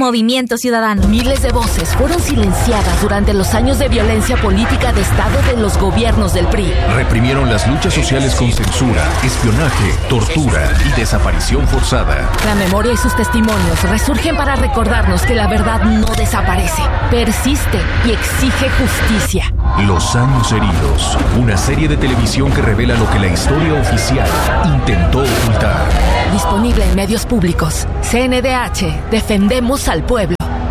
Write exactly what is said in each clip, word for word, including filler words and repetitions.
Movimiento Ciudadano. Miles de voces fueron silenciadas durante los años de violencia política de Estado de los gobiernos del P R I. Reprimieron las luchas sociales con censura, espionaje, tortura y desaparición forzada. La memoria y sus testimonios resurgen para recordarnos que la verdad no desaparece, persiste y exige justicia. Los años heridos, una serie de televisión que revela lo que la historia oficial intentó ocultar. Disponible en medios públicos. C N D H, defendemos al pueblo.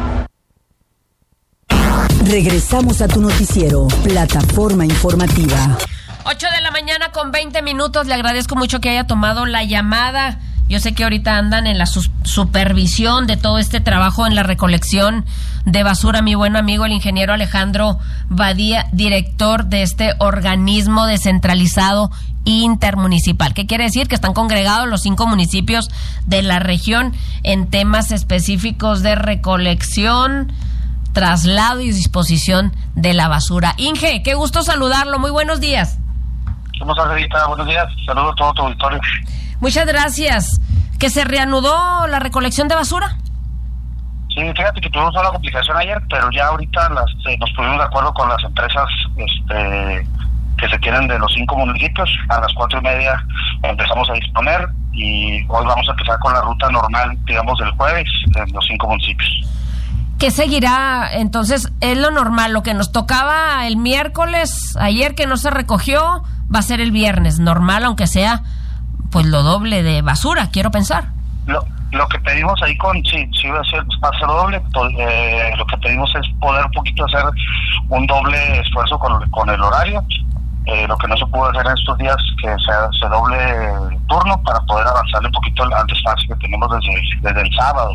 Regresamos a tu noticiero, Plataforma Informativa. ocho de la mañana con veinte minutos. Le agradezco mucho que haya tomado la llamada. Yo sé que ahorita andan en la sus- supervisión de todo este trabajo en la recolección de basura. Mi buen amigo, el ingeniero Alejandro Badía, director de este organismo descentralizado intermunicipal. ¿Qué quiere decir? Que están congregados los cinco municipios de la región en temas específicos de recolección, traslado y disposición de la basura. Inge, qué gusto saludarlo. Muy buenos días. ¿Cómo estás, Rita? Buenos días. Saludos a todo tu auditorio. Muchas gracias. ¿Que se reanudó la recolección de basura? Sí, fíjate que tuvimos una complicación ayer, pero ya ahorita las, eh, nos pusimos de acuerdo con las empresas este, que se tienen de los cinco municipios. A las cuatro y media empezamos a disponer y hoy vamos a empezar con la ruta normal, digamos, del jueves en los cinco municipios. ¿Qué seguirá? Entonces, es lo normal. Lo que nos tocaba el miércoles, ayer que no se recogió, va a ser el viernes. Normal, aunque sea pues lo doble de basura, quiero pensar. Lo, lo que pedimos ahí con, sí, sí va a ser, va a ser doble, pues, eh, lo que pedimos es poder un poquito hacer un doble esfuerzo con, con el horario, eh, lo que no se pudo hacer en estos días, que se, se doble turno para poder avanzarle un poquito al, al despacio que tenemos desde, desde el sábado.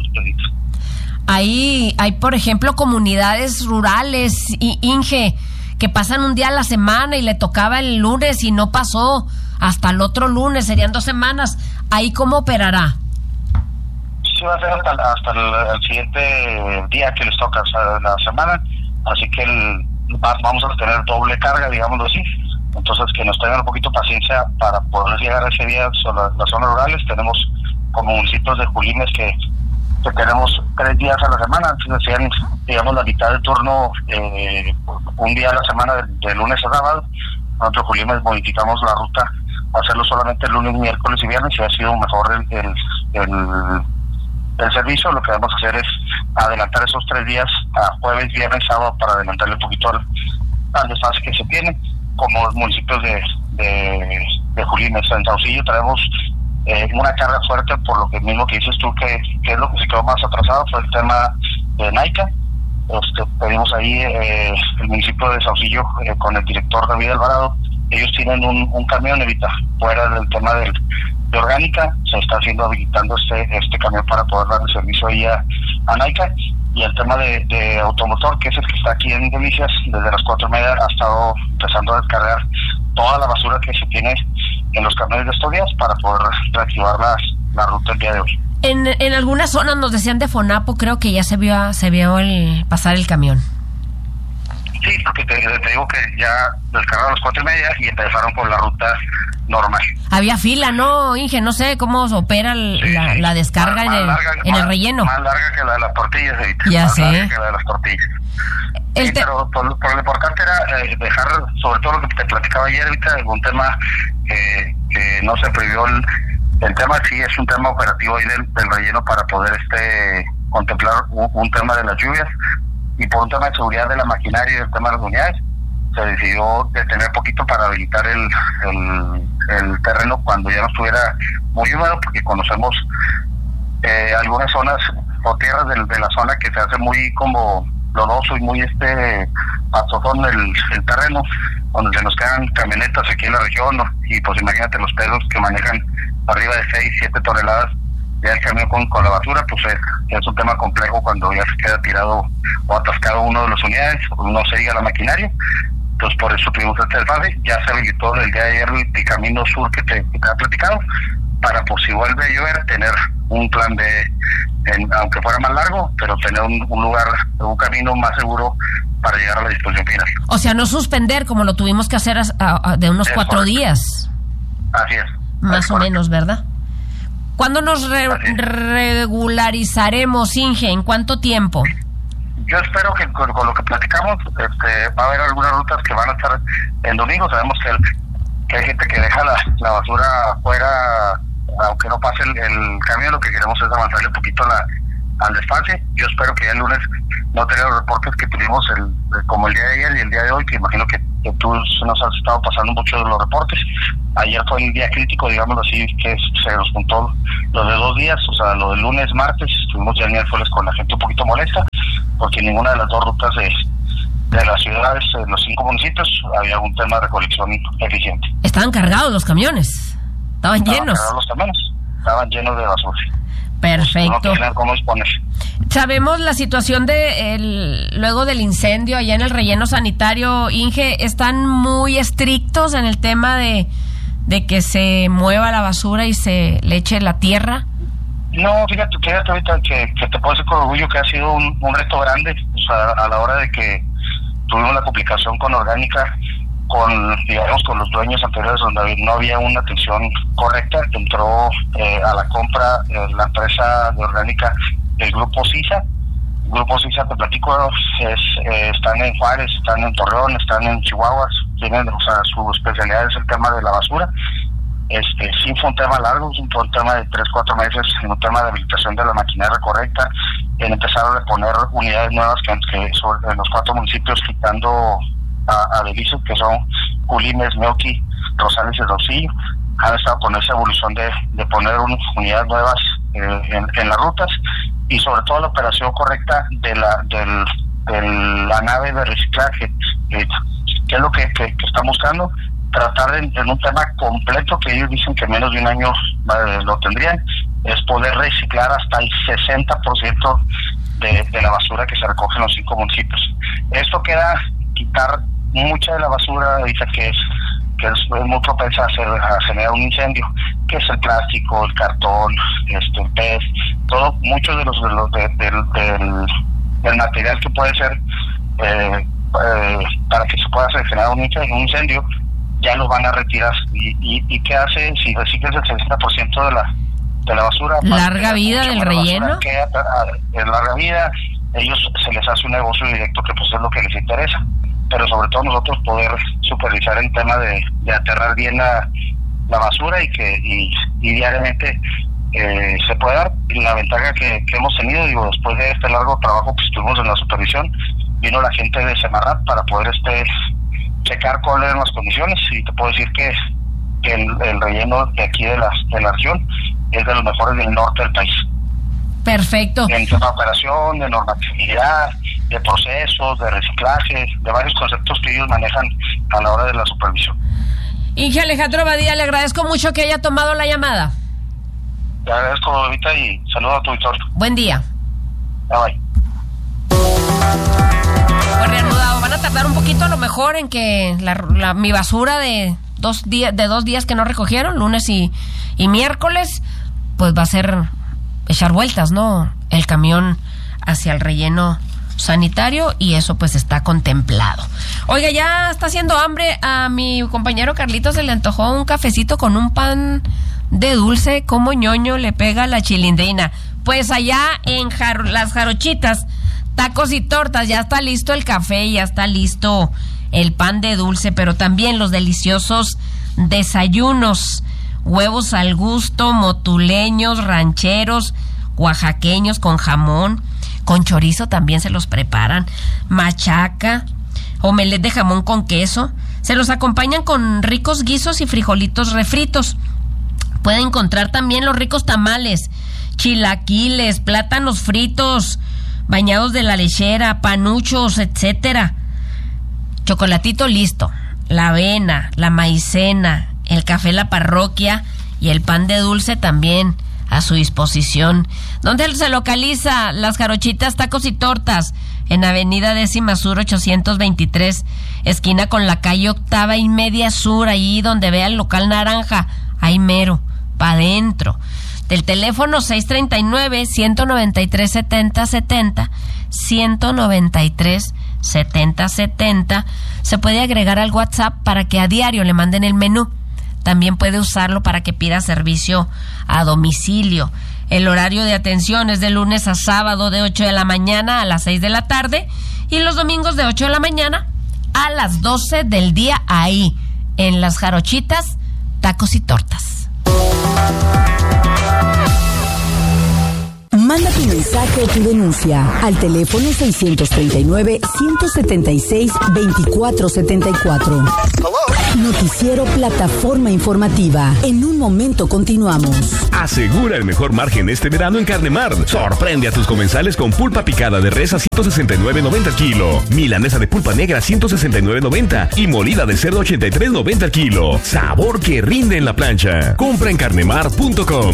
Ahí hay, por ejemplo, comunidades rurales, y Inge, que pasan un día a la semana y le tocaba el lunes y no pasó hasta el otro lunes, serían dos semanas. ¿Ahí cómo operará? Sí, va a ser hasta, hasta el, el siguiente día que les toca, o sea, la semana, así que el, va, vamos a tener doble carga, digámoslo así. Entonces, que nos tengan un poquito paciencia para poder llegar a ese día sobre las zonas rurales. Tenemos como municipios de Julimes que, que tenemos tres días a la semana, entonces sean, digamos, la mitad del turno, eh, un día a la semana, de, de lunes a sábado. Nosotros, Julimes, modificamos la ruta, hacerlo solamente el lunes, miércoles y viernes, y ha sido mejor el, el, el, el servicio. Lo que vamos a hacer es adelantar esos tres días a jueves, viernes, sábado, para adelantarle un poquito al, al desfase que se tiene. Como los municipios de, de, de Julimes, en Saucillo tenemos eh, una carga fuerte, por lo que mismo que dices tú, que, que es lo que se quedó más atrasado, fue el tema de Naica. Este, pedimos ahí eh, el municipio de Saucillo, eh, con el director David Alvarado. Ellos tienen un, un camión, Evita, fuera del tema del, de orgánica. Se está haciendo, habilitando este este camión para poder darle servicio ahí a, a Naica. Y el tema de, de automotor, que es el que está aquí en Delicias, desde las cuatro y media ha estado empezando a descargar toda la basura que se tiene en los camiones de estos días para poder reactivar la, la ruta el día de hoy. En, en algunas zonas nos decían de Fonapo, creo que ya se vio se vio el pasar el camión. Sí, porque te, te digo que ya descargaron a las cuatro y media y empezaron con la ruta normal. Había fila, ¿no, Inge? No sé cómo se opera el, sí, la, la descarga más, en, el, larga, en más, el relleno. Más larga que la de las tortillas, Evita. Ya más sé. Larga que la de las tortillas. El sí, te... pero por, por lo importante era eh, dejar, sobre todo lo que te platicaba ayer, Evita, un tema que, que no se prohibió. El, el tema sí es un tema operativo ahí del, del relleno para poder este contemplar un, un tema de las lluvias, y por un tema de seguridad de la maquinaria y el tema de las unidades se decidió detener poquito para habilitar el, el, el terreno cuando ya no estuviera muy húmedo, porque conocemos eh, algunas zonas o tierras de, de la zona que se hace muy como lodoso y muy este pastozón el, el terreno, donde se nos quedan camionetas aquí en la región, ¿no? Y pues imagínate los pesos que manejan arriba de seis, siete toneladas ya el camión con, con la basura, pues es, es un tema complejo cuando ya se queda tirado o atascado uno de las unidades, no se diga la maquinaria. Entonces por eso tuvimos este desfase. Ya se habilitó el día de ayer el camino sur que te, que te ha platicado, para pues si vuelve a llover tener un plan de, en, aunque fuera más largo, pero tener un, un lugar, un camino más seguro para llegar a la disposición final. O sea, no suspender como lo tuvimos que hacer a, a, a, de unos es cuatro correcto. días. Así es. Más es o correcto. menos, ¿verdad? ¿Cuándo nos re- regularizaremos, Inge? ¿En cuánto tiempo? Yo espero que con, con lo que platicamos este, va a haber algunas rutas que van a estar en domingo. Sabemos que, el, que hay gente que deja la, la basura afuera, aunque no pase el, el camión. Lo que queremos es avanzarle un poquito la, al desfase. Yo espero que ya el lunes no tenga los reportes que tuvimos el, como el día de ayer y el día de hoy, que imagino que, que tú nos has estado pasando mucho de los reportes. Ayer fue el día crítico, digámoslo así, que se nos juntó lo de dos días, o sea, lo del lunes, martes. Estuvimos ya el miércoles con la gente un poquito molesta, porque ninguna de las dos rutas de, de las ciudades, de los cinco municipios, había un tema de recolección eficiente. Estaban cargados los camiones, estaban, estaban llenos. Cargados los camiones, estaban llenos de basura. Perfecto. Pues no tenían cómo exponer. Sabemos la situación de el, luego del incendio allá en el relleno sanitario, Inge, ¿están muy estrictos en el tema de, de que se mueva la basura y se le eche la tierra? No, fíjate, fíjate ahorita que, que te puedo decir con orgullo que ha sido un, un reto grande, o sea, a la hora de que tuvimos la complicación con Orgánica, con, digamos, con los dueños anteriores donde no había una atención correcta. Entró eh, a la compra eh, la empresa de Orgánica, el Grupo CISA. El Grupo CISA, te platico, es, eh, están en Juárez, están en Torreón, están en Chihuahua, tienen, o sea, su especialidad es el tema de la basura. Este, sí fue un tema largo, fue un tema de tres, cuatro meses, en un tema de habilitación de la maquinaria correcta, en empezar a reponer unidades nuevas que, que sobre, en los cuatro municipios, quitando a, a Delicio, que son Culimes, Meoqui, Rosales y Rocillo. Han estado con esa evolución de, de poner un, unidades nuevas eh, en, en las rutas, y sobre todo la operación correcta de la del, de la nave de reciclaje, eh, que es lo que, que, que están buscando. Tratar en, en un tema completo, que ellos dicen que menos de un año eh, lo tendrían, es poder reciclar hasta el sesenta por ciento de, de la basura que se recoge en los cinco municipios. Esto queda quitar mucha de la basura ahorita que es que es, es muy propensa a, hacer, a generar un incendio, que es el plástico, el cartón, este, el pez, todo, muchos de los, de los de, de, del, del material que puede ser eh, eh, para que se pueda hacer, generar un incendio, un incendio ya los van a retirar. ¿Y, y, y qué hace si reciclas el sesenta por ciento de la de la basura? ¿Larga vida del relleno? Queda, en larga vida, ellos se les hace un negocio directo que pues es lo que les interesa. Pero sobre todo nosotros poder supervisar el tema de, de aterrar bien la, la basura y que y, y diariamente eh, se pueda dar. La ventaja que, que hemos tenido, digo, después de este largo trabajo que estuvimos en la supervisión, vino la gente de Semarnat para poder este checar cuáles eran las condiciones, y te puedo decir que, que el, el relleno de aquí de la, de la región es de los mejores del norte del país. Perfecto. En tema de operación, de normatividad, de procesos, de reciclaje, de varios conceptos que ellos manejan a la hora de la supervisión. Inge Alejandro Badía, le agradezco mucho que haya tomado la llamada. Te agradezco, ahorita, y saludo a tu auditorio. Buen día. Bye bye. Pues reanudado, van a tardar un poquito a lo mejor en que la, la, mi basura de dos días de dos días que no recogieron, lunes y, y miércoles, pues va a ser echar vueltas, ¿no? El camión hacia el relleno sanitario, y eso pues está contemplado. Oiga, ya está haciendo hambre. A mi compañero Carlitos se le antojó un cafecito con un pan de dulce. Como ñoño le pega la chilindrina. Pues allá en Jar- las Jarochitas, tacos y tortas, ya está listo el café, ya está listo el pan de dulce, pero también los deliciosos desayunos, huevos al gusto, motuleños, rancheros, oaxaqueños con jamón, con chorizo también se los preparan, machaca, omelette de jamón con queso, se los acompañan con ricos guisos y frijolitos refritos. Pueden encontrar también los ricos tamales, chilaquiles, plátanos fritos, bañados de la lechera, panuchos, etcétera. Chocolatito listo, la avena, la maicena, el café La Parroquia y el pan de dulce también a su disposición. ¿Dónde se localiza Las Jarochitas Tacos y Tortas? En Avenida Décima Sur ochocientos veintitrés, esquina con la calle Octava y Media Sur, ahí donde vea el local naranja, ahí mero, pa' adentro. Del teléfono seis treinta y nueve, ciento noventa y tres, setenta setenta, ciento noventa y tres, setenta setenta. Se puede agregar al WhatsApp para que a diario le manden el menú. también puede usarlo para que pida servicio a domicilio. El horario de atención es de lunes a sábado de ocho de la mañana a las seis de la tarde y los domingos de ocho de la mañana a las doce del día, ahí en Las Jarochitas, Tacos y Tortas. Manda tu mensaje o tu denuncia al teléfono seiscientos treinta y nueve, ciento setenta y seis, veinticuatro setenta y cuatro. Noticiero Plataforma Informativa. En un momento continuamos. Asegura el mejor margen este verano en Carnemar. Sorprende a tus comensales con pulpa picada de res a ciento sesenta y nueve noventa el kilo, milanesa de pulpa negra a ciento sesenta y nueve noventa y molida de cerdo ochenta y tres noventa el kilo. Sabor que rinde en la plancha. Compra en carnemar punto com.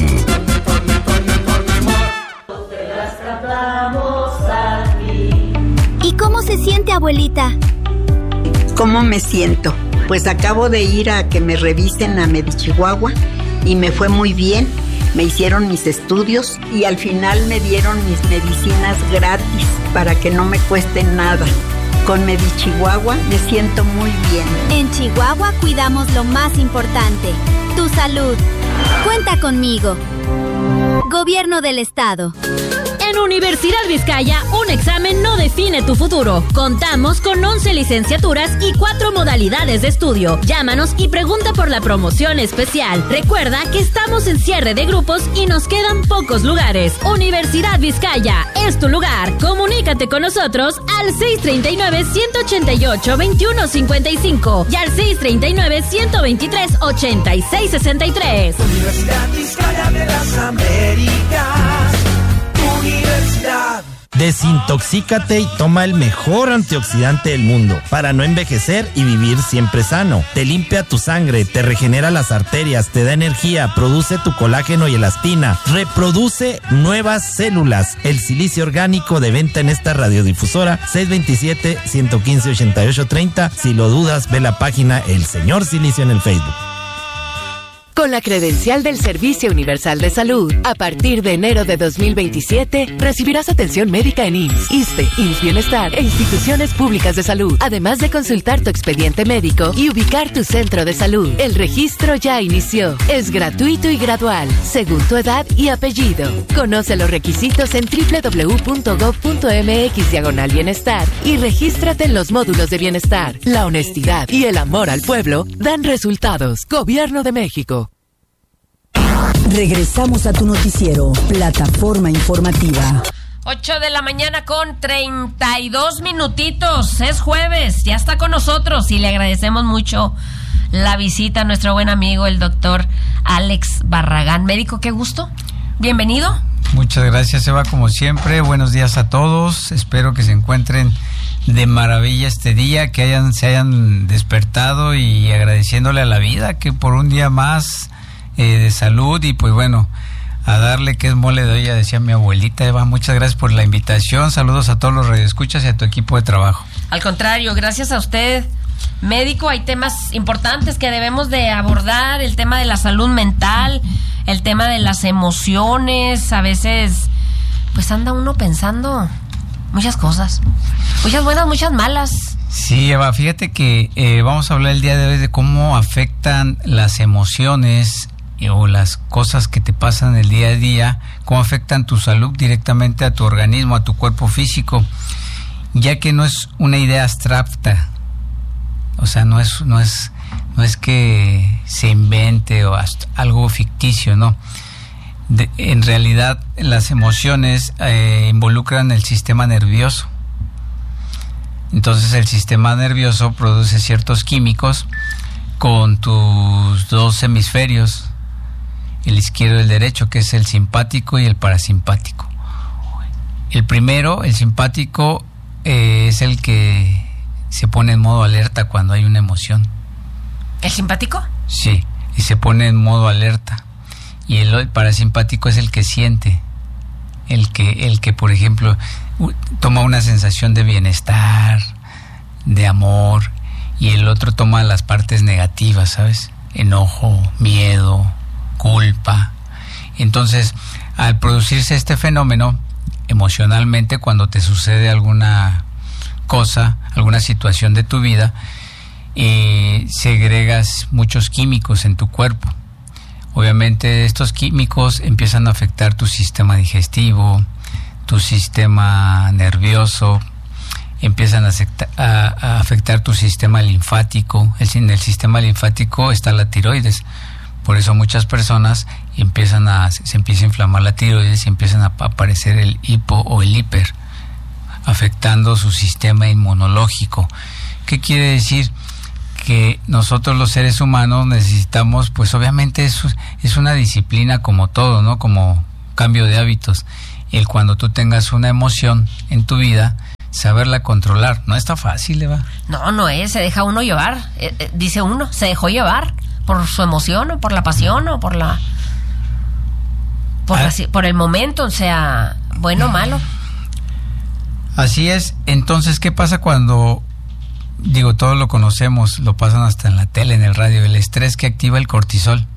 ¿Y cómo se siente, abuelita? ¿Cómo me siento? Pues acabo de ir a que me revisen a Medichihuahua y me fue muy bien. Me hicieron mis estudios y al final me dieron mis medicinas gratis para que no me cuesten nada. Con Medichihuahua me siento muy bien. En Chihuahua cuidamos lo más importante, tu salud. Cuenta conmigo. Gobierno del Estado. En Universidad Vizcaya, un examen no define tu futuro. Contamos con once licenciaturas y cuatro modalidades de estudio. Llámanos y pregunta por la promoción especial. Recuerda que estamos en cierre de grupos y nos quedan pocos lugares. Universidad Vizcaya, es tu lugar. Comunícate con nosotros al seis treinta y nueve, ciento ochenta y ocho, veintiuno cincuenta y cinco y al seis treinta y nueve, ciento veintitrés, ochenta y seis sesenta y tres. Universidad Vizcaya de las Américas. Universidad. Desintoxícate y toma el mejor antioxidante del mundo para no envejecer y vivir siempre sano. Te limpia tu sangre, te regenera las arterias, te da energía, produce tu colágeno y elastina, reproduce nuevas células. El silicio orgánico de venta en esta radiodifusora seis veintisiete, ciento quince, ochenta y ocho treinta. Si lo dudas, ve la página El Señor Silicio en el Facebook. Con la credencial del Servicio Universal de Salud, a partir de enero de dos mil veintisiete, recibirás atención médica en I M S S, ISSSTE, I M S S Bienestar e instituciones públicas de salud, además de consultar tu expediente médico y ubicar tu centro de salud. El registro ya inició. Es gratuito y gradual, según tu edad y apellido. Conoce los requisitos en doble u doble u doble u punto gob punto eme equis diagonal bienestar y regístrate en los módulos de bienestar. La honestidad y el amor al pueblo dan resultados. Gobierno de México. Regresamos a tu noticiero, Plataforma Informativa. ocho de la mañana con treinta y dos minutitos. Es jueves, ya está con nosotros y le agradecemos mucho la visita a nuestro buen amigo, el doctor Alex Barragán. Médico, qué gusto. Bienvenido. Muchas gracias, Eva, como siempre. Buenos días a todos. Espero que se encuentren de maravilla este día, que hayan se hayan despertado y agradeciéndole a la vida que por un día más eh, de salud y pues bueno, a darle que es mole de olla, decía mi abuelita. Eva, muchas gracias por la invitación. Saludos a todos los radioescuchas y a tu equipo de trabajo. Al contrario, gracias a usted, médico. Hay temas importantes que debemos de abordar, el tema de la salud mental, el tema de las emociones. A veces pues anda uno pensando muchas cosas, muchas buenas, muchas malas. Sí, Eva, fíjate que eh, vamos a hablar el día de hoy de cómo afectan las emociones o las cosas que te pasan el día a día, cómo afectan tu salud directamente a tu organismo, a tu cuerpo físico, ya que no es una idea abstracta, o sea, no es no es no es que se invente o algo ficticio, no. De, en realidad, las emociones eh, involucran el sistema nervioso. Entonces, el sistema nervioso produce ciertos químicos con tus dos hemisferios, el izquierdo y el derecho, que es el simpático y el parasimpático. El primero, el simpático, eh, es el que se pone en modo alerta cuando hay una emoción. ¿El simpático? Sí, y se pone en modo alerta. Y el, el parasimpático es el que siente, el que, el que, por ejemplo, toma una sensación de bienestar, de amor, y el otro toma las partes negativas, ¿sabes? Enojo, miedo, culpa. Entonces, al producirse este fenómeno, emocionalmente, cuando te sucede alguna cosa, alguna situación de tu vida, eh, segregas muchos químicos en tu cuerpo. Obviamente estos químicos empiezan a afectar tu sistema digestivo, tu sistema nervioso, empiezan a, afecta, a, a afectar tu sistema linfático. El, en el sistema linfático está la tiroides. Por eso muchas personas empiezan a, se empieza a inflamar la tiroides y empiezan a aparecer el hipo o el hiper, afectando su sistema inmunológico. ¿Qué quiere decir? Que nosotros los seres humanos necesitamos, pues obviamente es, es una disciplina como todo, ¿no? Como cambio de hábitos. El cuando tú tengas una emoción en tu vida, saberla controlar. No está fácil, Eva. No, no es, se deja uno llevar. Eh, eh, dice uno, se dejó llevar por su emoción o por la pasión o por la... Por, ah. la, por el momento, o sea, bueno o malo. Así es. Entonces, ¿qué pasa cuando... Digo, todos lo conocemos, lo pasan hasta en la tele, en el radio, el estrés que activa el cortisol.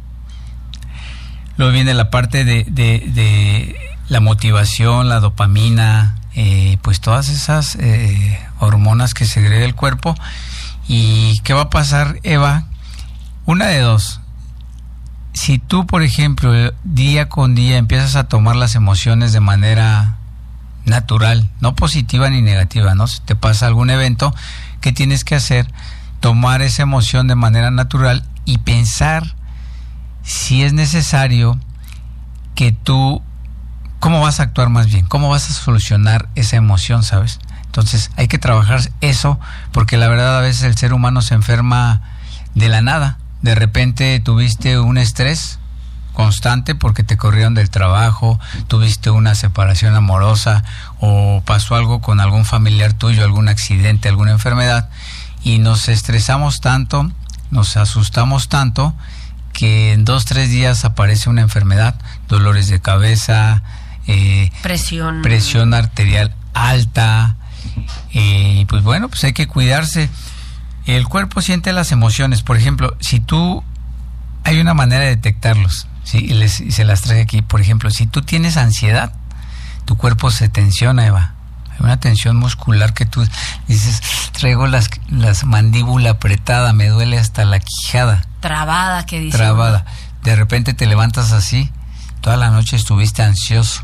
Luego viene la parte de, de, de la motivación, la dopamina, eh, pues todas esas eh, hormonas que segrega el cuerpo. ¿Y qué va a pasar, Eva? Una de dos. Si tú, por ejemplo, día con día empiezas a tomar las emociones de manera natural, no positiva ni negativa, ¿no? Si te pasa algún evento, ¿qué tienes que hacer? Tomar esa emoción de manera natural y pensar si es necesario que tú, ¿cómo vas a actuar más bien? ¿Cómo vas a solucionar esa emoción, sabes? Entonces hay que trabajar eso, porque la verdad a veces el ser humano se enferma de la nada. De repente tuviste un estrés constante porque te corrieron del trabajo, tuviste una separación amorosa o pasó algo con algún familiar tuyo, algún accidente, alguna enfermedad, y nos estresamos tanto, nos asustamos tanto que en dos, tres días aparece una enfermedad, dolores de cabeza, eh, presión, presión arterial alta, y eh, pues bueno, pues hay que cuidarse. El cuerpo siente las emociones. Por ejemplo, si tú, hay una manera de detectarlos. Sí, y, les, y se las traje aquí. Por ejemplo, si tú tienes ansiedad, tu cuerpo se tensiona, Eva. Hay una tensión muscular que tú dices, traigo las, las mandíbula apretada, me duele hasta la quijada. Trabada, que dice. Trabada. Uno. De repente te levantas así, toda la noche estuviste ansioso.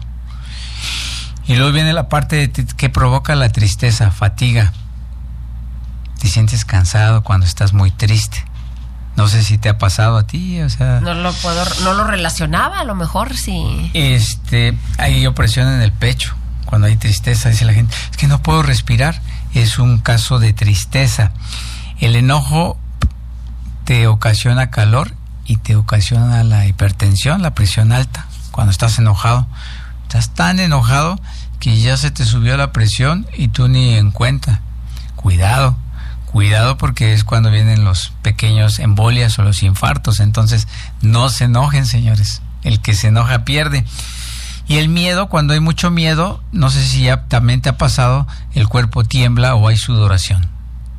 Y luego viene la parte de t- que provoca la tristeza, fatiga. Te sientes cansado cuando estás muy triste. No sé si te ha pasado a ti, o sea... No lo puedo, no lo relacionaba, a lo mejor sí. Este, hay opresión en el pecho, cuando hay tristeza, dice la gente, es que no puedo respirar, es un caso de tristeza. El enojo te ocasiona calor y te ocasiona la hipertensión, la presión alta, cuando estás enojado. Estás tan enojado que ya se te subió la presión y tú ni en cuenta. Cuidado. Cuidado porque es cuando vienen los pequeños embolias o los infartos. Entonces, no se enojen, señores. El que se enoja pierde. Y el miedo, cuando hay mucho miedo, no sé si ya también te ha pasado, el cuerpo tiembla o hay sudoración.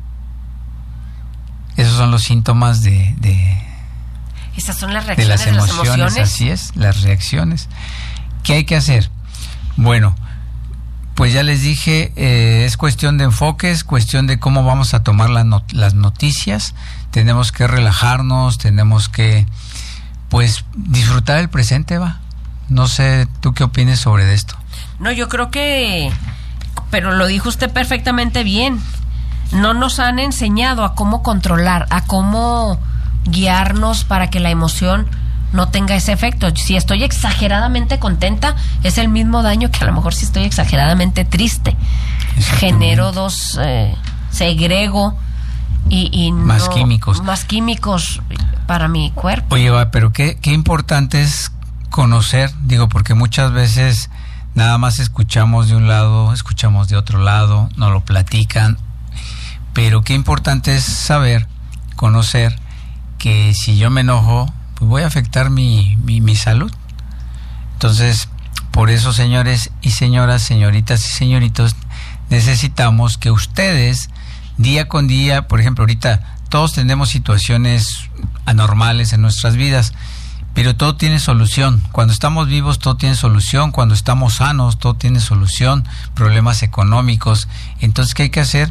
Esos son los síntomas de... de Esas son las reacciones de las emociones. De las emociones, así es, las reacciones. ¿Qué hay que hacer? Bueno... Pues ya les dije, eh, es cuestión de enfoque, es cuestión de cómo vamos a tomar la not- las noticias. Tenemos que relajarnos, tenemos que, pues, disfrutar el presente, va. No sé, ¿tú qué opines sobre esto? No, yo creo que, pero lo dijo usted perfectamente bien. No nos han enseñado a cómo controlar, a cómo guiarnos para que la emoción no tenga ese efecto. Si estoy exageradamente contenta, es el mismo daño que a lo mejor si estoy exageradamente triste. Genero dos, eh, segrego y, y más no, químicos. Más químicos para mi cuerpo. Oye, va, pero qué, qué importante es conocer, digo, porque muchas veces nada más escuchamos de un lado, escuchamos de otro lado, nos lo platican, pero qué importante es saber, conocer, que si yo me enojo, pues voy a afectar mi, mi, mi salud. Entonces, por eso, señores y señoras, señoritas y señoritos, necesitamos que ustedes, día con día, por ejemplo, ahorita todos tenemos situaciones anormales en nuestras vidas, pero todo tiene solución. Cuando estamos vivos, todo tiene solución. Cuando estamos sanos, todo tiene solución. Problemas económicos. Entonces, ¿qué hay que hacer?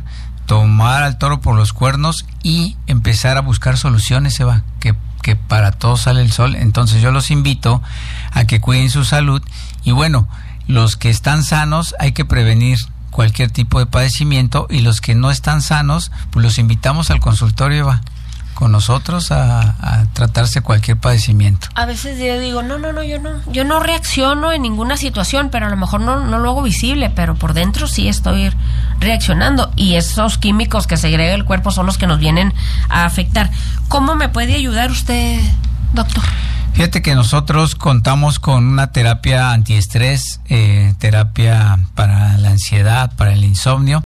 tomar al toro por los cuernos y empezar a buscar soluciones, Eva, que, que para todos sale el sol. Entonces yo los invito a que cuiden su salud y bueno, los que están sanos hay que prevenir cualquier tipo de padecimiento y los que no están sanos, pues los invitamos al consultorio, Eva, con nosotros a, a tratarse cualquier padecimiento. A veces yo digo, no, no, no, yo no, yo no reacciono en ninguna situación, pero a lo mejor no, no lo hago visible, pero por dentro sí estoy reaccionando y esos químicos que segrega el cuerpo son los que nos vienen a afectar. ¿Cómo me puede ayudar usted, doctor? Fíjate que nosotros contamos con una terapia antiestrés, eh, terapia para la ansiedad, para el insomnio,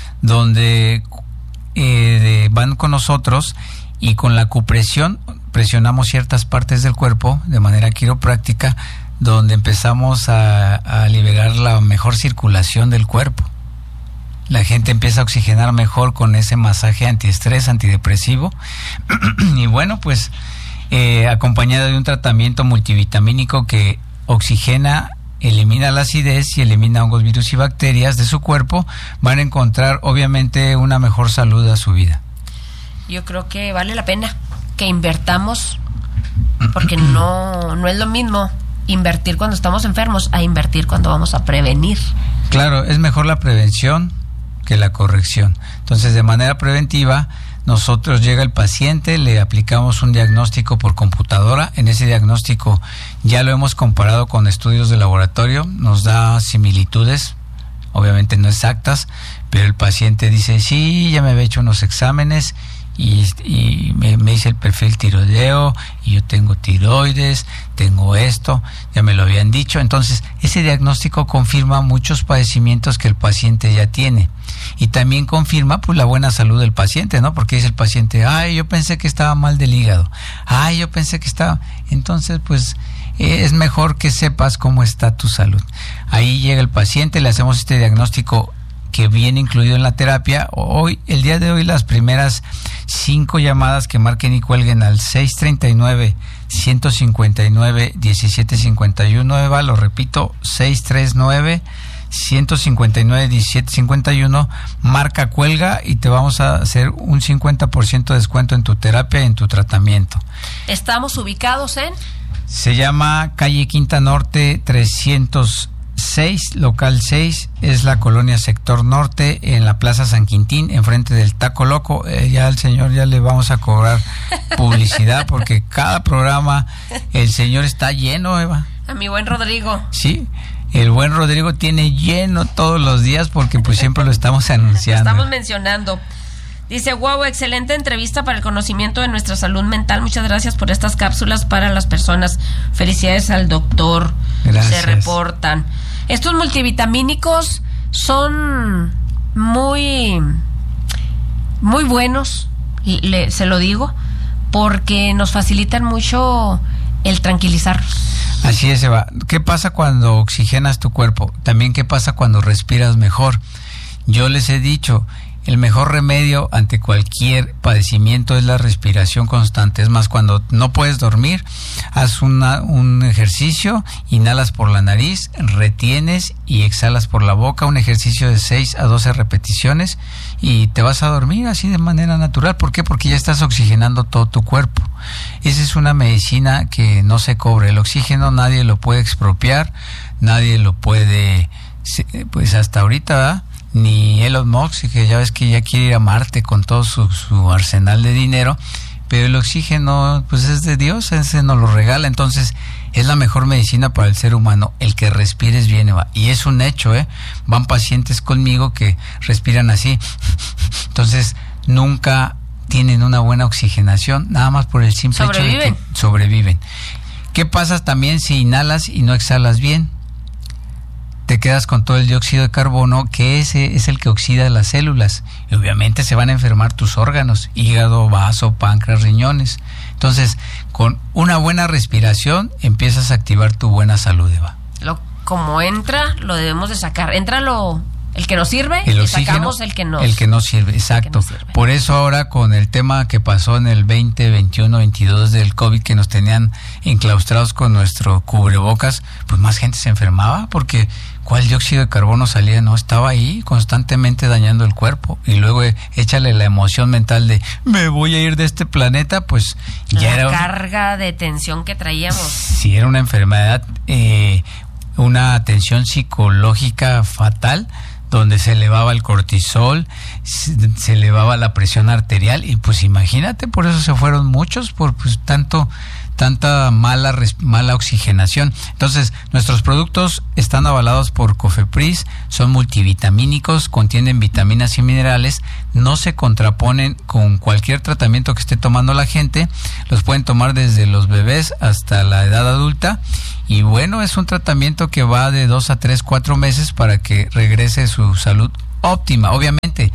donde eh, de, van con nosotros y con la acupresión presionamos ciertas partes del cuerpo de manera quiropráctica, donde empezamos a, a liberar la mejor circulación del cuerpo. La gente empieza a oxigenar mejor con ese masaje antiestrés, antidepresivo. Y bueno, pues eh, acompañado de un tratamiento multivitamínico que oxigena, elimina la acidez y elimina hongos, virus y bacterias de su cuerpo, van a encontrar obviamente una mejor salud a su vida. Yo creo que vale la pena que invertamos, porque no, no es lo mismo invertir cuando estamos enfermos a invertir cuando vamos a prevenir. Claro, es mejor la prevención que la corrección. Entonces, de manera preventiva, nosotros llega el paciente, le aplicamos un diagnóstico por computadora. En ese diagnóstico ya lo hemos comparado con estudios de laboratorio, nos da similitudes, obviamente no exactas, pero el paciente dice, sí, ya me había hecho unos exámenes y, y me, me hice el perfil tiroideo y yo tengo tiroides, tengo esto, ya me lo habían dicho. Entonces, ese diagnóstico confirma muchos padecimientos que el paciente ya tiene. Y también confirma pues la buena salud del paciente, ¿no? Porque dice el paciente, ay, yo pensé que estaba mal del hígado, ay, yo pensé que estaba... Entonces, pues, eh, es mejor que sepas cómo está tu salud. Ahí llega el paciente, le hacemos este diagnóstico que viene incluido en la terapia. Hoy, el día de hoy, las primeras cinco llamadas que marquen y cuelguen al seis treinta y nueve, ciento cincuenta y nueve, diecisiete cincuenta y uno, Eva, lo repito, seis treinta y nueve, ciento cincuenta y nueve, diecisiete cincuenta y uno, marca, cuelga y te vamos a hacer un cincuenta por ciento de descuento en tu terapia y en tu tratamiento. ¿Estamos ubicados en? Se llama calle Quinta Norte trescientos seis, local seis, es la colonia Sector Norte, en la Plaza San Quintín, enfrente del Taco Loco. Eh, ya al señor ya le vamos a cobrar publicidad porque cada programa el señor está lleno, Eva. A mi buen Rodrigo. Sí, el buen Rodrigo tiene lleno todos los días porque pues siempre lo estamos anunciando. Lo estamos mencionando. Dice, wow, excelente entrevista para el conocimiento de nuestra salud mental. Muchas gracias por estas cápsulas para las personas. Felicidades al doctor. Gracias. Se reportan. Estos multivitamínicos son muy, muy buenos, le, se lo digo, porque nos facilitan mucho el tranquilizarnos. Así es, Eva. ¿Qué pasa cuando oxigenas tu cuerpo? También, ¿qué pasa cuando respiras mejor? Yo les he dicho, el mejor remedio ante cualquier padecimiento es la respiración constante. Es más, cuando no puedes dormir, haz una, un ejercicio, inhalas por la nariz, retienes y exhalas por la boca, un ejercicio de seis a doce repeticiones y te vas a dormir así de manera natural. ¿Por qué? Porque ya estás oxigenando todo tu cuerpo. Esa es una medicina que no se cobra. El oxígeno nadie lo puede expropiar, nadie lo puede, pues hasta ahorita, ¿verdad? Ni Elon Musk, que ya ves que ya quiere ir a Marte con todo su, su arsenal de dinero, pero el oxígeno pues es de Dios, ese nos lo regala. Entonces es la mejor medicina para el ser humano, el que respires bien, Eva. Y es un hecho, ¿eh? Van pacientes conmigo que respiran así, entonces nunca tienen una buena oxigenación, nada más por el simple hecho de que sobreviven. ¿Qué pasa también si inhalas y no exhalas bien? Te quedas con todo el dióxido de carbono, que ese es el que oxida las células. Y obviamente se van a enfermar tus órganos, hígado, vaso, páncreas, riñones. Entonces, con una buena respiración, empiezas a activar tu buena salud, Eva. Lo, como entra, lo debemos de sacar. Entra lo, el que no sirve el y oxígeno, sacamos el que no el que no sirve, exacto. No sirve. Por eso ahora con el tema que pasó en el veinte, veintiuno, veintidós del COVID, que nos tenían enclaustrados con nuestro cubrebocas, pues más gente se enfermaba, porque ¿cuál dióxido de carbono salía? No, estaba ahí constantemente dañando el cuerpo. Y luego eh, échale la emoción mental de me voy a ir de este planeta, pues la ya era carga de tensión que traíamos. Sí, era una enfermedad, eh, una tensión psicológica fatal, donde se elevaba el cortisol, se, se elevaba la presión arterial, y pues imagínate, por eso se fueron muchos, por pues tanto tanta mala mala oxigenación. Entonces, nuestros productos están avalados por COFEPRIS, son multivitamínicos, contienen vitaminas y minerales, no se contraponen con cualquier tratamiento que esté tomando la gente, los pueden tomar desde los bebés hasta la edad adulta, y bueno, es un tratamiento que va de dos a tres, cuatro meses para que regrese su salud óptima. Obviamente,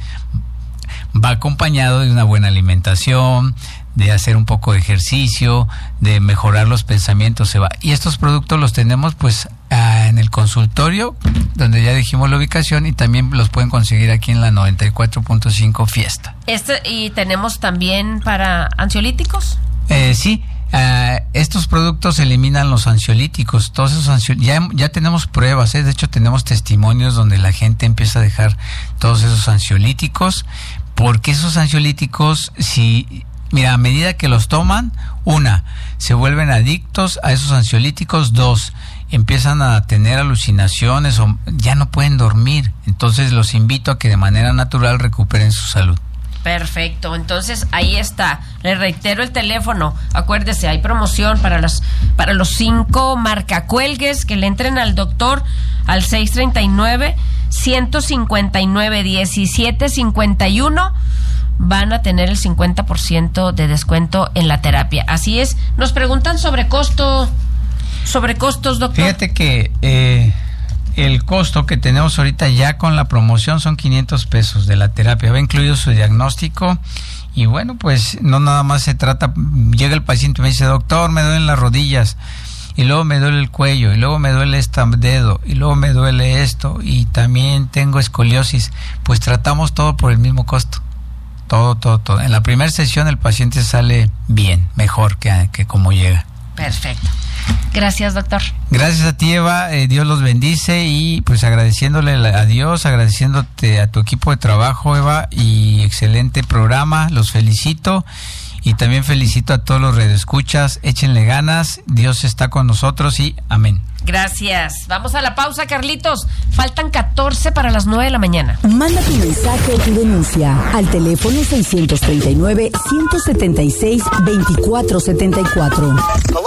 va acompañado de una buena alimentación, de hacer un poco de ejercicio, de mejorar los pensamientos, se va. Y estos productos los tenemos pues ah, en el consultorio, donde ya dijimos la ubicación, y también los pueden conseguir aquí en la noventa y cuatro punto cinco Fiesta. Este, ¿y tenemos también para ansiolíticos? Eh, sí, uh, estos productos eliminan los ansiolíticos, todos esos ansio- ya, ya tenemos pruebas, ¿eh? De hecho tenemos testimonios donde la gente empieza a dejar todos esos ansiolíticos, porque esos ansiolíticos, si... Mira, a medida que los toman, una, se vuelven adictos a esos ansiolíticos, dos, empiezan a tener alucinaciones o ya no pueden dormir. Entonces los invito a que de manera natural recuperen su salud. Perfecto, entonces ahí está. Le reitero el teléfono. Acuérdese, hay promoción para los para los cinco marcacuelgues que le entren al doctor al seis treinta y nueve, ciento cincuenta y nueve, diecisiete cincuenta y uno. Van a tener el cincuenta por ciento de descuento en la terapia. Así es. Nos preguntan sobre costo, sobre costos, doctor. Fíjate que eh, el costo que tenemos ahorita ya con la promoción son quinientos pesos de la terapia. Va incluido su diagnóstico. Y bueno, pues no nada más se trata, llega el paciente y me dice, doctor, me duelen las rodillas, y luego me duele el cuello, y luego me duele este dedo, y luego me duele esto, y también tengo escoliosis. Pues tratamos todo por el mismo costo. Todo, todo, todo. En la primera sesión el paciente sale bien, mejor que, que como llega. Perfecto. Gracias, doctor. Gracias a ti, Eva. Eh, Dios los bendice, y pues agradeciéndole a Dios, agradeciéndote a tu equipo de trabajo, Eva, y excelente programa. Los felicito. Y también felicito a todos los radioescuchas. Échenle ganas. Dios está con nosotros y amén. Gracias. Vamos a la pausa, Carlitos. Faltan catorce para las nueve de la mañana. Manda tu mensaje o tu denuncia al teléfono seiscientos treinta y nueve, ciento setenta y seis, veinticuatro setenta y cuatro.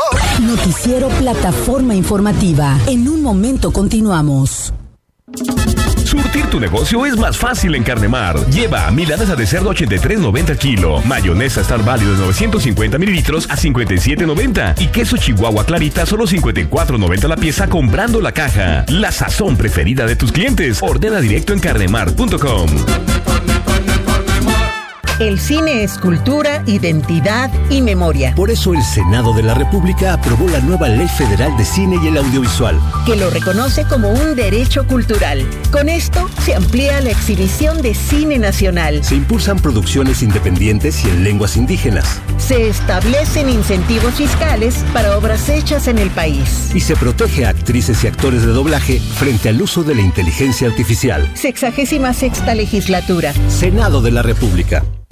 Noticiero Plataforma Informativa. En un momento continuamos. Surtir tu negocio es más fácil en Carnemar. Lleva milanesa de cerdo ochenta y tres noventa el kilo, mayonesa Star Value de novecientos cincuenta mililitros a cincuenta y siete noventa y queso Chihuahua Clarita solo cincuenta y cuatro noventa la pieza comprando la caja. La sazón preferida de tus clientes. Ordena directo en carnemar punto com. El cine es cultura, identidad y memoria. Por eso el Senado de la República aprobó la nueva Ley Federal de Cine y el Audiovisual, que lo reconoce como un derecho cultural. Con esto se amplía la exhibición de cine nacional. Se impulsan producciones independientes y en lenguas indígenas. Se establecen incentivos fiscales para obras hechas en el país. Y se protege a actrices y actores de doblaje frente al uso de la inteligencia artificial. Sexagésima sexta legislatura. Senado de la República.